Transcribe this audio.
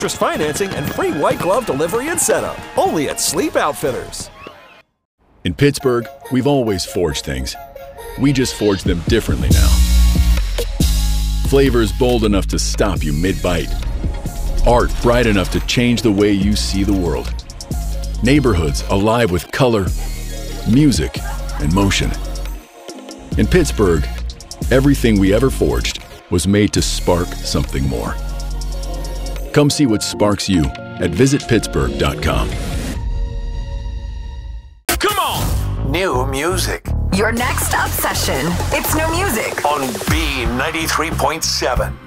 Just financing and free white glove delivery and setup. Only at Sleep Outfitters. In Pittsburgh, we've always forged things. We just forge them differently now. Flavors bold enough to stop you mid-bite. Art bright enough to change the way you see the world. Neighborhoods alive with color, music, and motion. In Pittsburgh, everything we ever forged was made to spark something more. Come see what sparks you at visitpittsburgh.com. Come on! New music. Your next obsession. It's new music. On B93.7.